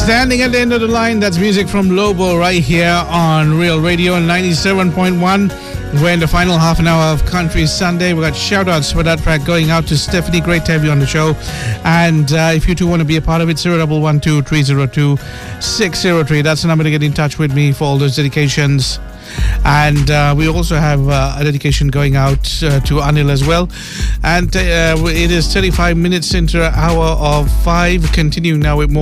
Standing at the end of the line, that's music from Lobo right here on Real Radio 97.1. We're in the final half an hour of Country Sunday. We got shout outs for that track going out to Stephanie. Great to have you on the show. And if you too want to be a part of it, 0112 302 603. That's the number to get in touch with me for all those dedications. And we also have a dedication going out to Anil as well. And it is 35 minutes into the hour of 5. Continuing now with more